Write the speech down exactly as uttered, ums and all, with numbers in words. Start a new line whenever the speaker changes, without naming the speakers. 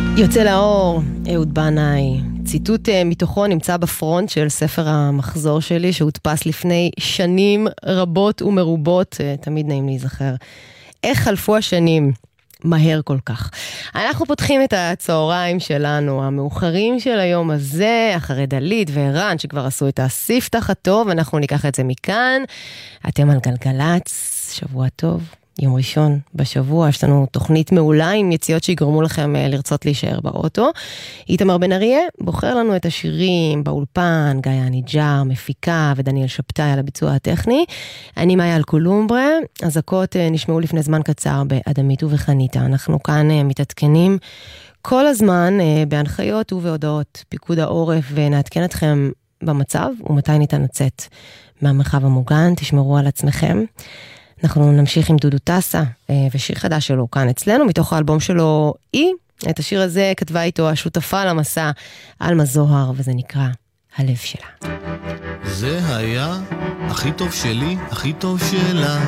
יוצא לאור, אהוד בנאי. ציטוט מתוכו נמצא בפרונט של ספר המחזור שלי, שהודפס לפני שנים רבות ומרובות, תמיד נעים להיזכר. איך חלפו השנים מהר כל כך. אנחנו פותחים את הצהריים שלנו, המאוחרים של היום הזה, אחרי דלית וערן, שכבר עשו את הספתח הטוב, אנחנו ניקח את זה מכאן. אתם על גלגלץ, שבוע טוב. יום ראשון בשבוע, יש לנו תוכנית מעולה עם יציאות שיגרמו לכם לרצות להישאר באוטו. איתמר בן אריה בוחר לנו את השירים באולפן, גיא הניג'ר, מפיקה ודניאל שבתאי על הביצוע הטכני. אני מאיה אלקולומברה, הזקות נשמעו לפני זמן קצר באדמית ובחניתה. אנחנו כאן מתעדכנים כל הזמן בהנחיות ובהודעות פיקוד העורף, ונעדכן אתכם במצב ומתי ניתן לצאת מהמרחב המוגן. תשמרו על עצמכם. אנחנו נמשיך עם דודו טסה ושיר חדש שלו כאן אצלנו, מתוך האלבום שלו אי. את השיר הזה כתבה איתו השותפה למסע אלמה זוהר, וזה נקרא הלב שלה.
זה היה הכי טוב שלי, הכי טוב שלה.